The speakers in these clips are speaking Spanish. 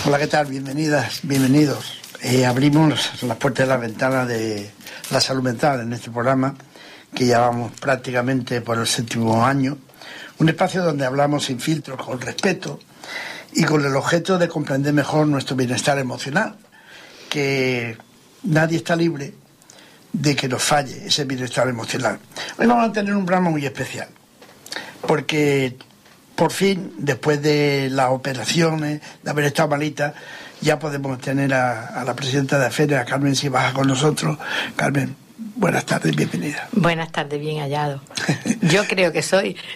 Hola, ¿qué tal? Bienvenidas, bienvenidos. Abrimos las puertas de la ventana de la salud mental en este programa, que ya vamos prácticamente por el 7º año. Un espacio donde hablamos sin filtros, con respeto y con el objeto de comprender mejor nuestro bienestar emocional, que nadie está libre de que nos falle ese bienestar emocional. Hoy vamos a tener un programa muy especial, porque por fin, después de las operaciones, de haber estado malita, ya podemos tener a la presidenta de AFERE, a Carmen Sibaja, con nosotros. Carmen, buenas tardes, bienvenida. Buenas tardes, bien hallado. Yo creo que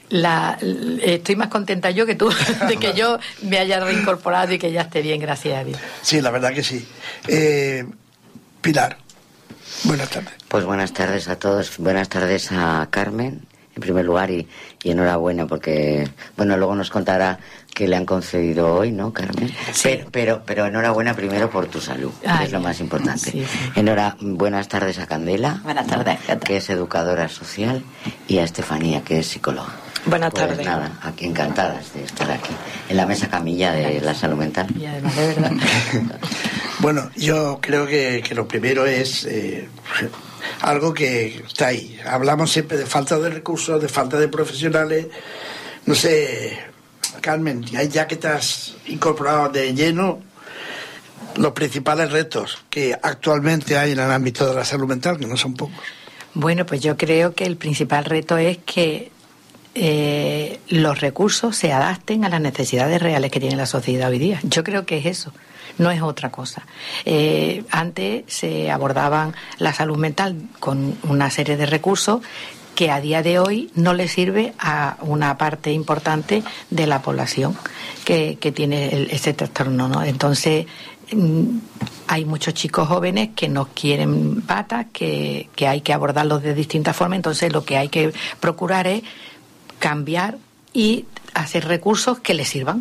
estoy más contenta yo que tú de que yo me haya reincorporado y que ya esté bien, gracias a Dios. Sí, la verdad que sí. Pilar, buenas tardes. Pues buenas tardes a todos, buenas tardes a Carmen, en primer lugar, y enhorabuena, porque, bueno, luego nos contará que le han concedido hoy, ¿no, Carmen? Sí. Pero enhorabuena primero por tu salud, que es lo más importante. Sí, sí. Buenas tardes a Candela. Buenas tardes. Que es educadora social, y a Estefanía, que es psicóloga. Buenas pues tardes. Nada, aquí encantadas de estar aquí, en la mesa camilla de la salud mental. Y además, de verdad. Bueno, yo creo que lo primero es algo que está ahí. Hablamos siempre de falta de recursos, de falta de profesionales. No sé, Carmen, ya que te has incorporado de lleno, los principales retos que actualmente hay en el ámbito de la salud mental, que no son pocos. Bueno, pues yo creo que el principal reto es que los recursos se adapten a las necesidades reales que tiene la sociedad hoy día. Yo creo que es eso, no es otra cosa. Antes se abordaban la salud mental con una serie de recursos que a día de hoy no le sirve a una parte importante de la población que tiene ese trastorno, ¿no? Entonces, hay muchos chicos jóvenes que no quieren patas, que hay que abordarlos de distintas formas. Entonces, lo que hay que procurar es cambiar y hacer recursos que les sirvan.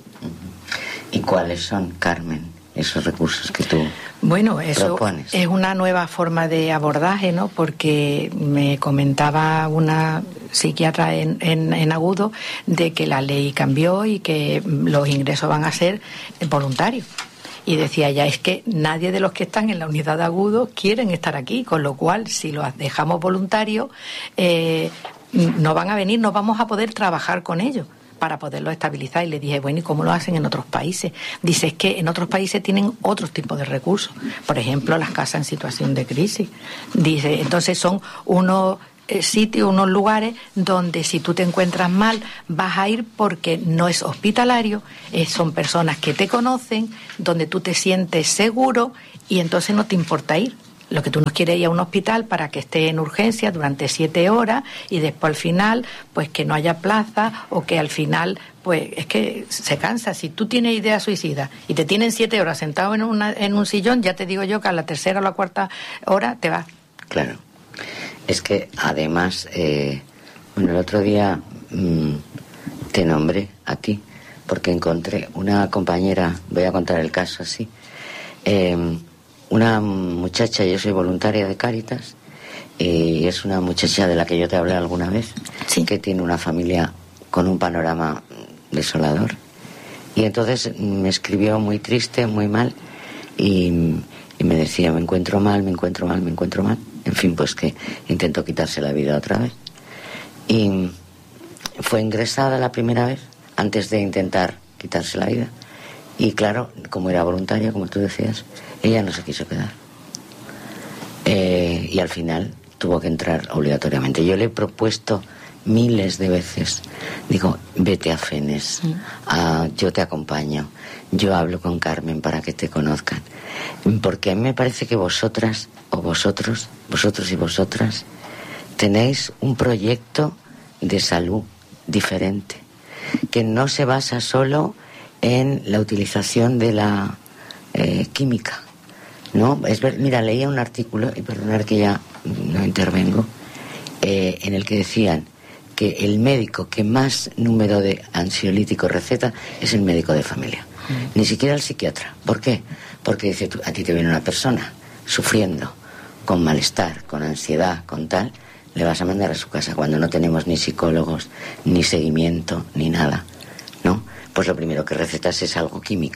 ¿Y cuáles son, Carmen, esos recursos que tú Bueno, eso propones? Es una nueva forma de abordaje, ¿no? Porque me comentaba una psiquiatra en Agudo de que la ley cambió y que los ingresos van a ser voluntarios. Y decía ella, es que nadie de los que están en la unidad de Agudo quieren estar aquí, con lo cual, si los dejamos voluntarios, no van a venir, no vamos a poder trabajar con ellos para poderlo estabilizar. Y le dije, bueno, ¿y cómo lo hacen en otros países? Dice, es que en otros países tienen otros tipos de recursos. Por ejemplo, las casas en situación de crisis. Dice, entonces son unos sitios, unos lugares donde si tú te encuentras mal vas a ir porque no es hospitalario, son personas que te conocen, donde tú te sientes seguro y entonces no te importa ir. Lo que tú no quieres ir a un hospital para que esté en urgencia durante 7 horas y después al final, pues que no haya plaza o que al final, pues es que se cansa. Si tú tienes idea suicida y te tienen 7 horas sentado en un sillón, ya te digo yo que a la 3ª o la 4ª hora te vas. Claro. Es que además, bueno, el otro día te nombré a ti porque encontré una compañera, voy a contar el caso así, una muchacha, yo soy voluntaria de Cáritas, y es una muchacha de la que yo te hablé alguna vez, sí, que tiene una familia con un panorama desolador. Y entonces me escribió muy triste, muy mal, y me decía, me encuentro mal. En fin, pues que intentó quitarse la vida otra vez. Y fue ingresada la primera vez, antes de intentar quitarse la vida. Y claro, como era voluntaria, como tú decías, ella no se quiso quedar. Y al final tuvo que entrar obligatoriamente. Yo le he propuesto miles de veces, digo, vete a Fenes, yo te acompaño, yo hablo con Carmen para que te conozcan. Porque a mí me parece que vosotras, o vosotros y vosotras, tenéis un proyecto de salud diferente, que no se basa solo en la utilización de la química, ¿no? Mira, leía un artículo, y perdonar que ya no intervengo, en el que decían que el médico que más número de ansiolíticos receta es el médico de familia, ni siquiera el psiquiatra. ¿Por qué? Porque dice, a ti te viene una persona sufriendo, con malestar, con ansiedad, con tal, le vas a mandar a su casa cuando no tenemos ni psicólogos, ni seguimiento, ni nada, ¿no? Pues lo primero que recetas es algo químico.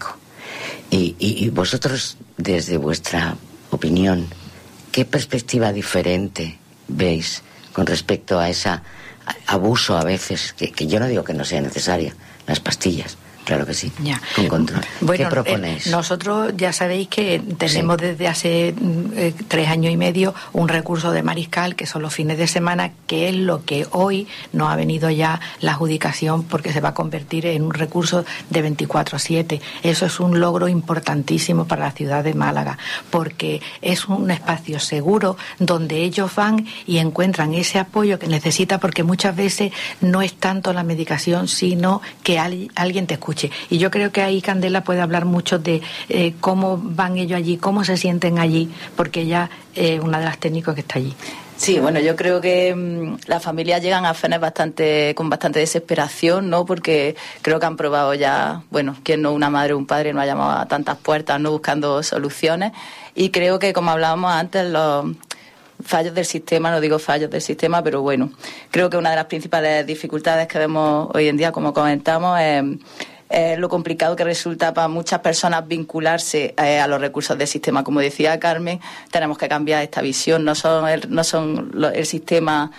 Y vosotros, desde vuestra opinión, ¿qué perspectiva diferente veis con respecto a ese abuso a veces, que yo no digo que no sea necesaria, las pastillas? Claro que sí, ya. Con control. Bueno, ¿qué proponéis? Nosotros ya sabéis que tenemos desde hace 3 años y medio un recurso de Mariscal, que son los fines de semana, que es lo que hoy nos ha venido ya la adjudicación, porque se va a convertir en un recurso de 24/7. Eso es un logro importantísimo para la ciudad de Málaga, porque es un espacio seguro donde ellos van y encuentran ese apoyo que necesitan, porque muchas veces no es tanto la medicación, sino que alguien te escuche. Y yo creo que ahí Candela puede hablar mucho de cómo van ellos allí, cómo se sienten allí, porque ella es una de las técnicos que está allí. Sí, bueno, yo creo que las familias llegan a FENES con bastante desesperación, ¿no? Porque creo que han probado ya, bueno, quien no, una madre o un padre no ha llamado a tantas puertas, ¿no? Buscando soluciones. Y creo que, como hablábamos antes, los fallos del sistema, no digo fallos del sistema, pero bueno, creo que una de las principales dificultades que vemos hoy en día, como comentamos, es lo complicado que resulta para muchas personas vincularse a los recursos del sistema. Como decía Carmen, tenemos que cambiar esta visión. No son el sistema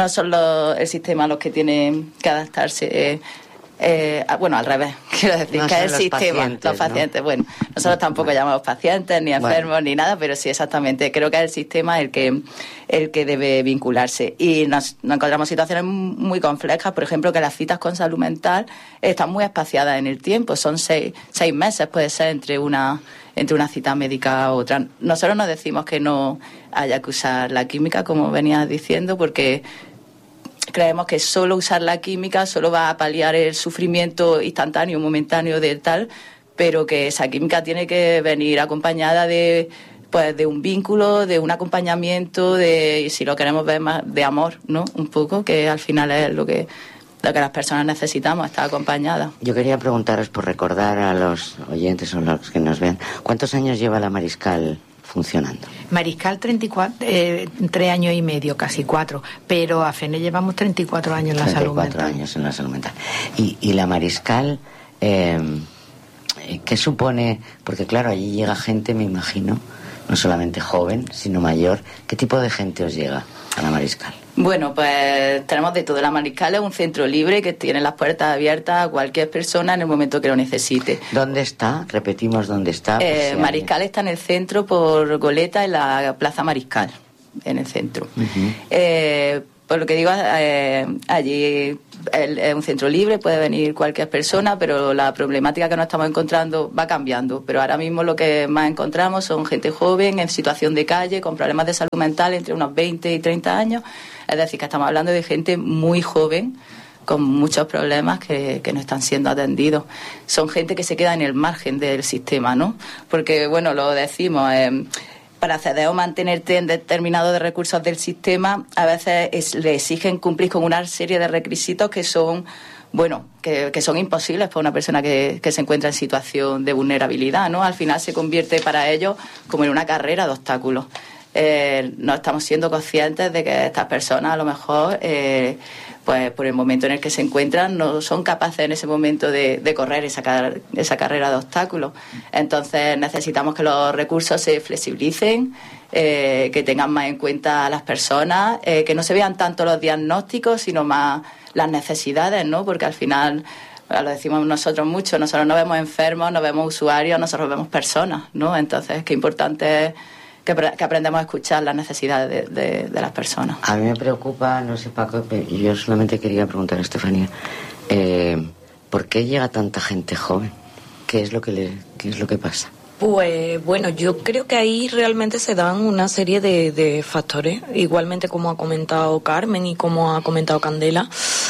los que tienen que adaptarse. Bueno, al revés, quiero decir, no que es el sistema, los pacientes. ¿No? Bueno, nosotros tampoco llamamos pacientes, ni enfermos, ni nada, pero sí, exactamente, creo que es el sistema el que debe vincularse. Y nos encontramos situaciones muy complejas, por ejemplo, que las citas con salud mental están muy espaciadas en el tiempo, son 6 meses, puede ser entre una cita médica a otra. Nosotros nos decimos que no haya que usar la química, como venías diciendo, porque creemos que solo usar la química solo va a paliar el sufrimiento instantáneo, momentáneo del tal, pero que esa química tiene que venir acompañada de un vínculo, de un acompañamiento, y si lo queremos ver más, de amor, ¿no? Un poco, que al final es lo que las personas necesitamos, estar acompañadas. Yo quería preguntaros, por recordar a los oyentes o los que nos vean, ¿cuántos años lleva la Mariscal funcionando? Mariscal 3 años y medio, casi 4, pero a FENES llevamos 34 años en la salud mental. 34 años en la salud mental. Y la Mariscal, ¿qué supone? Porque claro, allí llega gente, me imagino, no solamente joven, sino mayor. ¿Qué tipo de gente os llega a la Mariscal? Bueno, pues tenemos de todo. La Mariscal es un centro libre que tiene las puertas abiertas a cualquier persona en el momento que lo necesite. ¿Dónde está? Repetimos, ¿dónde está? Mariscal está en el centro, por Goleta, en la Plaza Mariscal, en el centro. Uh-huh. Por lo que digo, allí es un centro libre, puede venir cualquier persona, pero la problemática que nos estamos encontrando va cambiando. Pero ahora mismo lo que más encontramos son gente joven, en situación de calle, con problemas de salud mental entre unos 20 y 30 años. Es decir, que estamos hablando de gente muy joven, con muchos problemas que no están siendo atendidos. Son gente que se queda en el margen del sistema, ¿no? Porque, bueno, lo decimos... para acceder o mantenerte en determinados recursos del sistema, a veces le exigen cumplir con una serie de requisitos que son, bueno, que son imposibles para una persona que se encuentra en situación de vulnerabilidad, ¿no? Al final se convierte para ellos como en una carrera de obstáculos. No estamos siendo conscientes de que estas personas a lo mejor pues por el momento en el que se encuentran no son capaces en ese momento de correr esa carrera de obstáculos. Entonces necesitamos que los recursos se flexibilicen, que tengan más en cuenta a las personas, que no se vean tanto los diagnósticos sino más las necesidades, ¿no? Porque al final, lo decimos nosotros mucho, nosotros no vemos enfermos, no vemos usuarios, nosotros vemos personas, ¿no? Entonces qué importante es que aprendamos a escuchar las necesidades de las personas. A mí me preocupa, no sé, Paco, yo solamente quería preguntar a Estefanía, ¿por qué llega tanta gente joven? ¿Qué es lo que pasa? Pues bueno, yo creo que ahí realmente se dan una serie de factores, igualmente como ha comentado Carmen y como ha comentado Candela.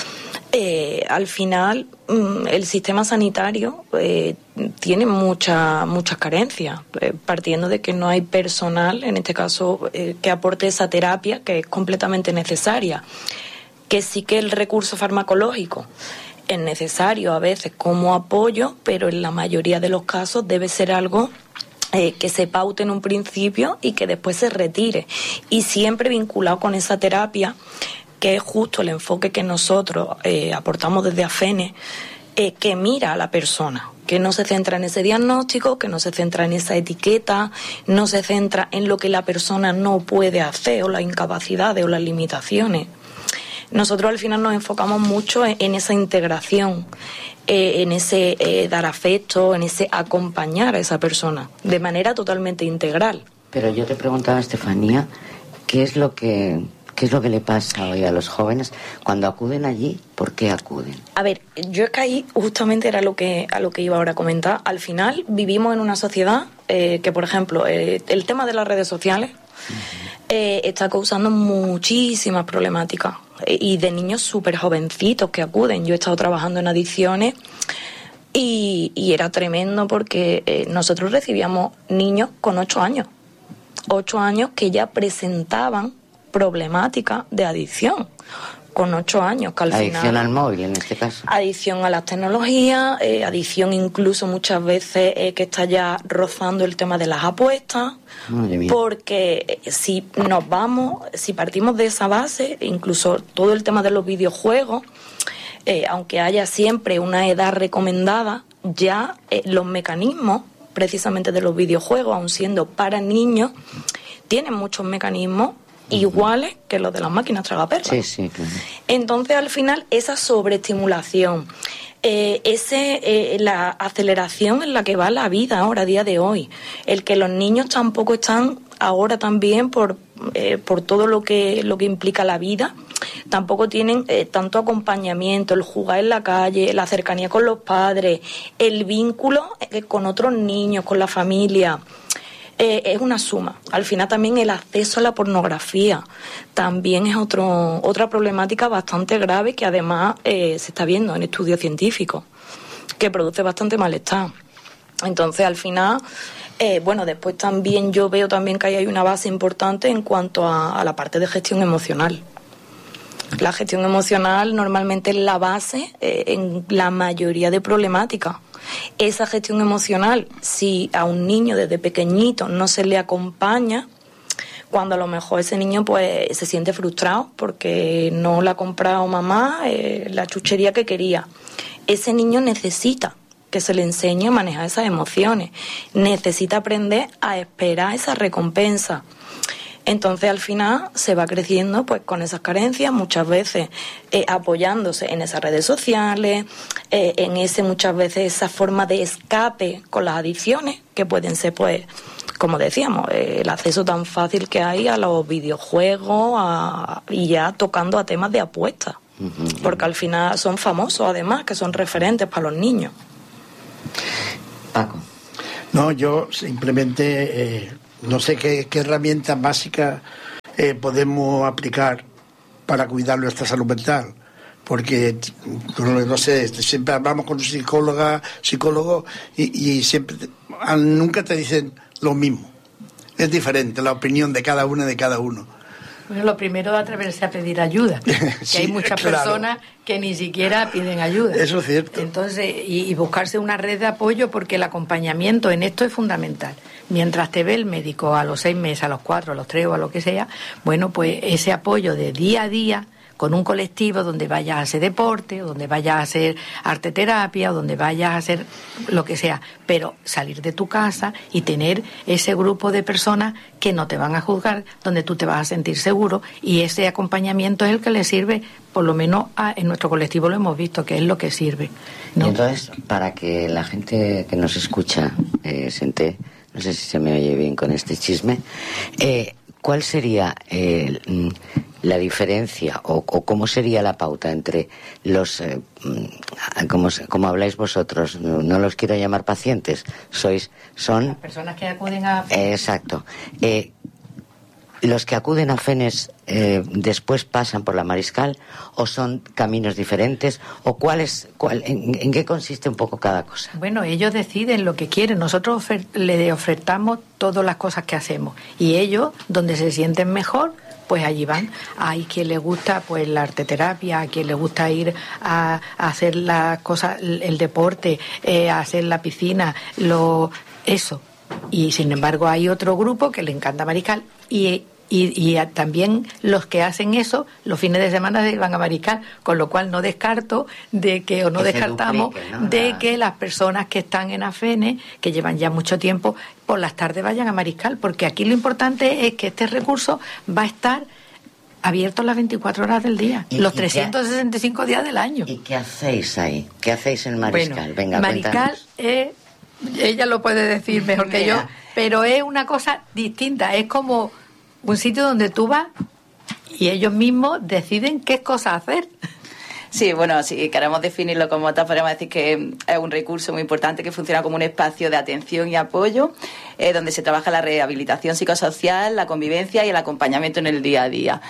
Al final el sistema sanitario tiene muchas carencias, partiendo de que no hay personal, en este caso, que aporte esa terapia que es completamente necesaria, que sí que el recurso farmacológico es necesario a veces como apoyo, pero en la mayoría de los casos debe ser algo que se paute en un principio y que después se retire, y siempre vinculado con esa terapia, que es justo el enfoque que nosotros aportamos desde AFENES, que mira a la persona, que no se centra en ese diagnóstico, que no se centra en esa etiqueta, no se centra en lo que la persona no puede hacer o las incapacidades o las limitaciones. Nosotros al final nos enfocamos mucho en esa integración, en ese dar afecto, en ese acompañar a esa persona de manera totalmente integral. Pero yo te preguntaba, Estefanía, ¿qué es lo que le pasa hoy a los jóvenes cuando acuden allí? ¿Por qué acuden? A ver, yo es que ahí justamente era a lo que iba ahora a comentar. Al final vivimos en una sociedad que, por ejemplo, el tema de las redes sociales está causando muchísimas problemáticas y de niños súper jovencitos que acuden. Yo he estado trabajando en adicciones y era tremendo porque nosotros recibíamos niños con 8 años. 8 años que ya presentaban problemática de adicción, con 8 años, que al final... Adicción al móvil, en este caso. Adicción a las tecnologías, adicción incluso muchas veces que está ya rozando el tema de las apuestas, porque si partimos de esa base, incluso todo el tema de los videojuegos, aunque haya siempre una edad recomendada, ya los mecanismos precisamente de los videojuegos, aun siendo para niños, tienen muchos mecanismos iguales que los de las máquinas tragaperras. Sí, sí, claro. Entonces, al final, esa sobreestimulación, la aceleración en la que va la vida ahora, a día de hoy, el que los niños tampoco están ahora también por todo lo que implica la vida, tampoco tienen tanto acompañamiento, el jugar en la calle, la cercanía con los padres, el vínculo con otros niños, con la familia. Es una suma. Al final también el acceso a la pornografía también es otra problemática bastante grave que además se está viendo en estudios científicos, que produce bastante malestar. Entonces, al final, después también yo veo también que hay una base importante en cuanto a la parte de gestión emocional. La gestión emocional normalmente es la base en la mayoría de problemáticas. Esa gestión emocional, si a un niño desde pequeñito no se le acompaña, cuando a lo mejor ese niño pues se siente frustrado porque no le ha comprado mamá la chuchería que quería, ese niño necesita que se le enseñe a manejar esas emociones, necesita aprender a esperar esa recompensa. Entonces al final se va creciendo pues con esas carencias, muchas veces apoyándose en esas redes sociales, muchas veces esa forma de escape con las adicciones, que pueden ser pues, como decíamos, el acceso tan fácil que hay a los videojuegos y ya tocando a temas de apuestas, porque al final son famosos además, que son referentes para los niños. Paco. No, yo simplemente... no sé qué herramientas básicas podemos aplicar para cuidar nuestra salud mental, porque no sé, siempre hablamos con un psicólogo y siempre nunca te dicen lo mismo. Es diferente la opinión de cada uno. Bueno, lo primero es atreverse a pedir ayuda, que sí, hay muchas personas que ni siquiera piden ayuda. Eso es cierto. Entonces, y buscarse una red de apoyo, porque el acompañamiento en esto es fundamental. Mientras te ve el médico a los 6 meses, a los 4, a los 3 o a lo que sea, bueno, pues ese apoyo de día a día, con un colectivo donde vayas a hacer deporte, o donde vayas a hacer arte terapia, o donde vayas a hacer lo que sea, pero salir de tu casa y tener ese grupo de personas que no te van a juzgar, donde tú te vas a sentir seguro, y ese acompañamiento es el que le sirve, por lo menos en nuestro colectivo lo hemos visto, que es lo que sirve, ¿no? Y entonces, para que la gente que nos escucha se entere, no sé si se me oye bien con este chisme, ¿cuál sería la diferencia o cómo sería la pauta entre los, como habláis vosotros, no los quiero llamar pacientes, son las personas que acuden a... Exacto. ¿Los que acuden a FENES después pasan por la Mariscal o son caminos diferentes? ¿O en qué consiste un poco cada cosa? Bueno, ellos deciden lo que quieren. Nosotros les ofertamos todas las cosas que hacemos. Y ellos, donde se sienten mejor, pues allí van. Hay quien le gusta pues la arteterapia, a quien le gusta ir a hacer las cosas, el deporte, a hacer la piscina, eso. Y sin embargo hay otro grupo que le encanta Mariscal, y también los que hacen eso los fines de semana se van a Mariscal, con lo cual no descarto descartamos de que las personas que están en AFENE, que llevan ya mucho tiempo, por las tardes vayan a Mariscal, porque aquí lo importante es que este recurso va a estar abierto las 24 horas del día, los 365 días del año. ¿Y qué hacéis ahí? ¿Qué hacéis en Mariscal? Bueno, venga, Mariscal es, ella lo puede decir mejor que yo, pero es una cosa distinta, es como un sitio donde tú vas y ellos mismos deciden qué cosas hacer. Sí, bueno, si queremos definirlo como tal, podríamos decir que es un recurso muy importante que funciona como un espacio de atención y apoyo, donde se trabaja la rehabilitación psicosocial, la convivencia y el acompañamiento en el día a día.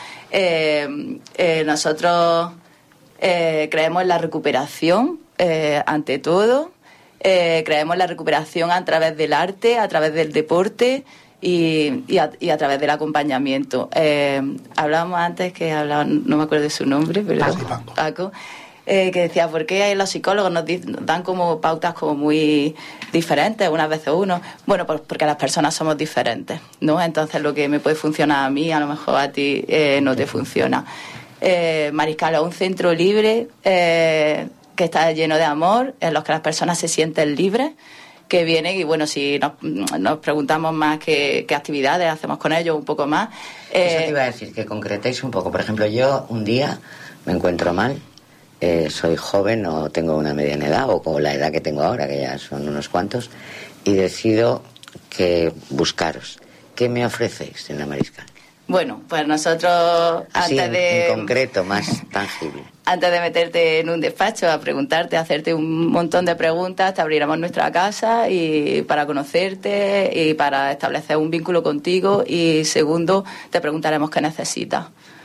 Nosotros creemos en la recuperación, ante todo. Creemos en la recuperación a través del arte, a través del deporte y a través del acompañamiento. Hablábamos antes, no me acuerdo de su nombre, pero Paco, que decía, ¿por qué los psicólogos nos dan como pautas como muy diferentes, unas veces uno? Bueno, pues porque las personas somos diferentes, ¿no? Entonces lo que me puede funcionar a mí, a lo mejor a ti no te funciona. Mariscal es un centro libre que está lleno de amor, en los que las personas se sienten libres, que vienen y bueno, si nos preguntamos más qué actividades hacemos con ellos, un poco más. Eso te iba a decir, que concretéis un poco. Por ejemplo, yo un día me encuentro mal, soy joven o tengo una mediana edad o con la edad que tengo ahora, que ya son unos cuantos, y decido que buscaros. ¿Qué me ofrecéis en la Mariscal? Bueno, pues nosotros, así antes de... en concreto, más tangible. Antes de meterte en un despacho a preguntarte, a hacerte un montón de preguntas, te abriremos nuestra casa y para conocerte y para establecer un vínculo contigo. Y segundo, te preguntaremos qué necesitas,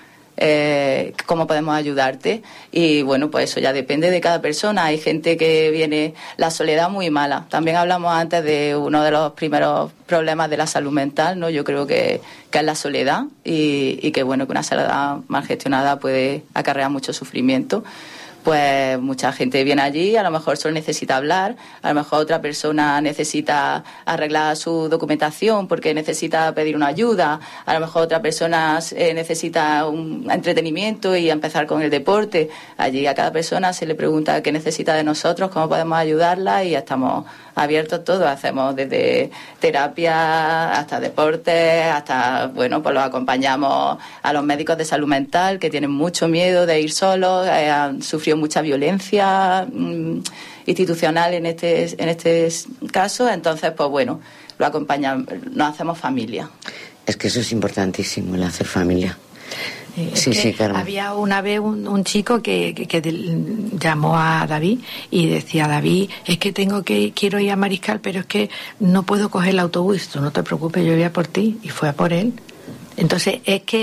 cómo podemos ayudarte. Y bueno, pues eso ya depende de cada persona. Hay gente que viene la soledad muy mala. También hablamos antes de uno de los primeros problemas de la salud mental, ¿no? Yo creo que es la soledad y que bueno, que una soledad mal gestionada puede acarrear mucho sufrimiento. Pues mucha gente viene allí, a lo mejor solo necesita hablar, a lo mejor otra persona necesita arreglar su documentación porque necesita pedir una ayuda, a lo mejor otra persona necesita un entretenimiento y empezar con el deporte. Allí a cada persona se le pregunta qué necesita de nosotros, cómo podemos ayudarla y estamos abiertos todos. Hacemos desde terapia hasta deporte, hasta, bueno, pues los acompañamos a los médicos de salud mental que tienen mucho miedo de ir solos, han sufrido mucha violencia institucional en este caso, entonces pues bueno, lo acompañamos, nos hacemos familia. Es que eso es importantísimo, el hacer familia. Sí, Carmen. Había una vez un chico que llamó a David y decía, David, es que quiero ir a Mariscal, pero es que no puedo coger el autobús. Tú no te preocupes, yo voy a por ti. Y fue a por él. Entonces es que